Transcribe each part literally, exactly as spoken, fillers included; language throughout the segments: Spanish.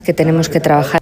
que tenemos que trabajar.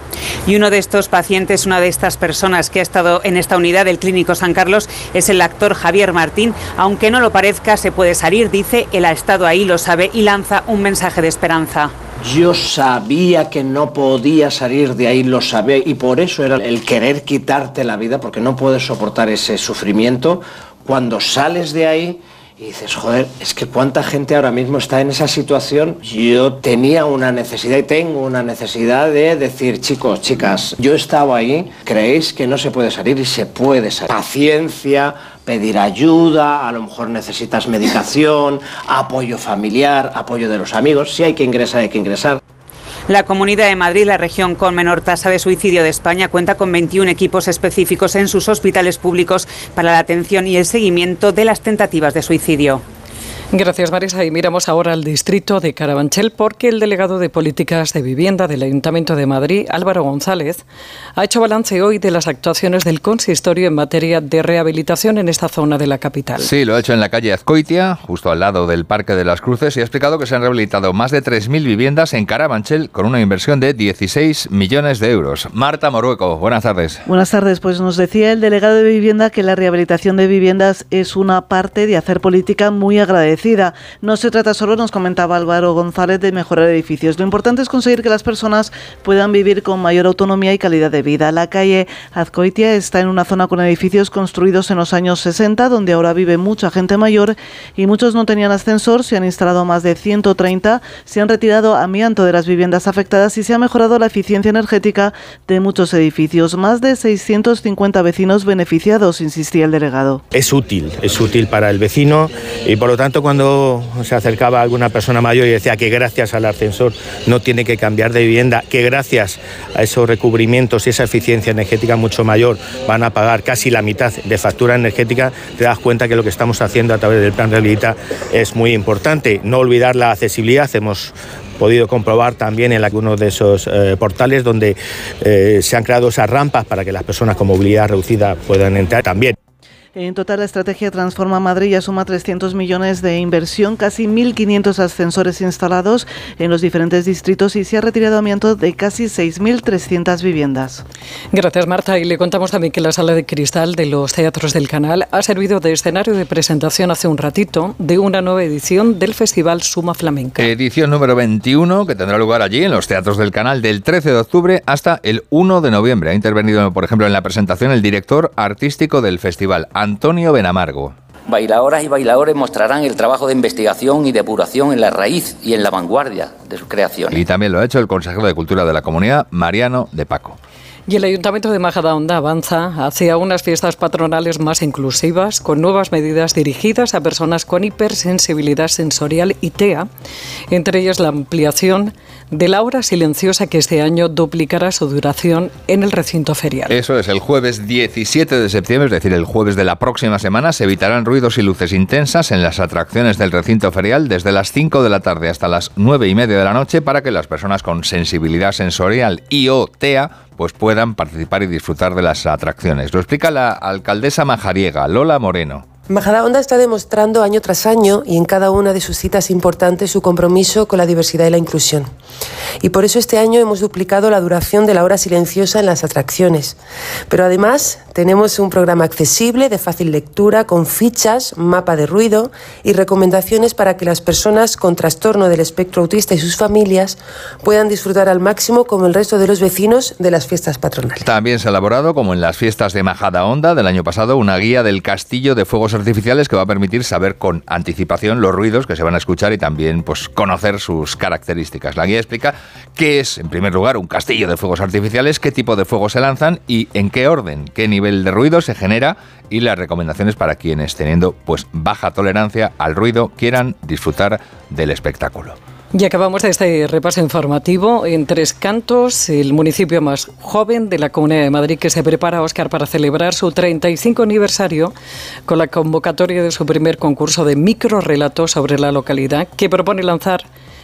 Y uno de estos pacientes, una de estas personas que ha estado en esta unidad del Clínico San Carlos es el actor Javier Martín. Aunque no lo parezca, se puede salir, dice, él ha estado ahí, lo sabe y lanza un mensaje de esperanza. Yo sabía que no podía salir de ahí, lo sabía, y por eso era el querer quitarte la vida, porque no puedes soportar ese sufrimiento. Cuando sales de ahí y dices, joder, es que cuánta gente ahora mismo está en esa situación. Yo tenía una necesidad y tengo una necesidad de decir, chicos, chicas, yo estaba ahí, creéis que no se puede salir y se puede salir. Paciencia, pedir ayuda, a lo mejor necesitas medicación, apoyo familiar, apoyo de los amigos. Si hay que ingresar, hay que ingresar. La Comunidad de Madrid, la región con menor tasa de suicidio de España, cuenta con veintiún equipos específicos en sus hospitales públicos para la atención y el seguimiento de las tentativas de suicidio. Gracias, Marisa. Y miramos ahora al distrito de Carabanchel, porque el delegado de Políticas de Vivienda del Ayuntamiento de Madrid, Álvaro González, ha hecho balance hoy de las actuaciones del consistorio en materia de rehabilitación en esta zona de la capital. Sí, lo ha hecho en la calle Azcoitia, justo al lado del Parque de las Cruces, y ha explicado que se han rehabilitado más de tres mil viviendas en Carabanchel con una inversión de dieciséis millones de euros. Marta Morueco, buenas tardes. Buenas tardes. Pues nos decía el delegado de Vivienda que la rehabilitación de viviendas es una parte de hacer política muy agradecida. No se trata solo, nos comentaba Álvaro González, de mejorar edificios. Lo importante es conseguir que las personas puedan vivir con mayor autonomía y calidad de vida. La calle Azcoitia está en una zona con edificios construidos en los años sesenta, donde ahora vive mucha gente mayor y muchos no tenían ascensor. Se han instalado más de ciento treinta, se han retirado amianto de las viviendas afectadas y se ha mejorado la eficiencia energética de muchos edificios. Más de seiscientos cincuenta vecinos beneficiados, insistía el delegado. Es útil, es útil para el vecino y por lo tanto cuando se acercaba alguna persona mayor y decía que gracias al ascensor no tiene que cambiar de vivienda, que gracias a esos recubrimientos y esa eficiencia energética mucho mayor van a pagar casi la mitad de factura energética, te das cuenta que lo que estamos haciendo a través del Plan Rehabilita es muy importante. No olvidar la accesibilidad, hemos podido comprobar también en algunos de esos eh, portales donde eh, se han creado esas rampas para que las personas con movilidad reducida puedan entrar también. En total, la estrategia Transforma Madrid ya suma trescientos millones de inversión, casi mil quinientos ascensores instalados en los diferentes distritos y se ha retirado amianto de casi seis mil trescientas viviendas. Gracias, Marta. Y le contamos también que la Sala de Cristal de los Teatros del Canal ha servido de escenario de presentación hace un ratito de una nueva edición del Festival Suma Flamenca. Edición número veintiuno, que tendrá lugar allí en los Teatros del Canal del trece de octubre hasta el uno de noviembre. Ha intervenido, por ejemplo, en la presentación el director artístico del festival, Antonio Benamargo. Bailadoras y bailadores mostrarán el trabajo de investigación y depuración en la raíz y en la vanguardia de sus creaciones. Y también lo ha hecho el consejero de Cultura de la Comunidad, Mariano de Paco. Y el Ayuntamiento de Majadahonda avanza hacia unas fiestas patronales más inclusivas, con nuevas medidas dirigidas a personas con hipersensibilidad sensorial y T E A, entre ellas la ampliación de la hora silenciosa, que este año duplicará su duración en el recinto ferial. Eso es, el jueves diecisiete de septiembre, es decir, el jueves de la próxima semana, se evitarán ruidos y luces intensas en las atracciones del recinto ferial desde las cinco de la tarde hasta las nueve y media de la noche, para que las personas con sensibilidad sensorial y o T E A pues puedan participar y disfrutar de las atracciones. Lo explica la alcaldesa majariega, Lola Moreno. Majadahonda está demostrando año tras año y en cada una de sus citas importantes su compromiso con la diversidad y la inclusión. Y por eso este año hemos duplicado la duración de la hora silenciosa en las atracciones. Pero además tenemos un programa accesible, de fácil lectura, con fichas, mapa de ruido y recomendaciones para que las personas con trastorno del espectro autista y sus familias puedan disfrutar al máximo, como el resto de los vecinos, de las fiestas patronales. También se ha elaborado, como en las fiestas de Majadahonda del año pasado, una guía del castillo de fuegos artificiales que va a permitir saber con anticipación los ruidos que se van a escuchar y también pues conocer sus características. La guía explica qué es, en primer lugar, un castillo de fuegos artificiales, qué tipo de fuegos se lanzan y en qué orden, qué nivel de ruido se genera, y las recomendaciones para quienes, teniendo pues baja tolerancia al ruido, quieran disfrutar del espectáculo. Y acabamos este repaso informativo en Tres Cantos, el municipio más joven de la Comunidad de Madrid, que se prepara, Óscar, para celebrar su treinta y cinco aniversario con la convocatoria de su primer concurso de microrelatos sobre la localidad, que propone lanzar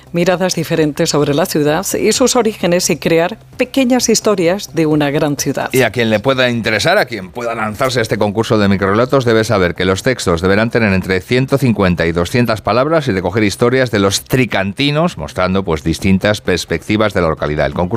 miradas diferentes sobre la ciudad y sus orígenes y crear pequeñas historias de una gran ciudad. Y a quien le pueda interesar, a quien pueda lanzarse a este concurso de microrelatos, debe saber que los textos deberán tener entre ciento cincuenta y doscientas palabras y recoger historias de los tricantinos, mostrando pues distintas perspectivas de la localidad. El concurso